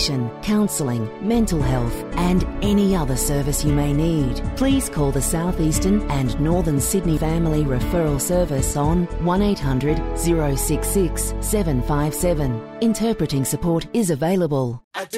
education, counselling, mental health and any other service you may need. Please call the South Eastern and Northern Sydney Family Referral Service on 1800 066 757. Interpreting support is available.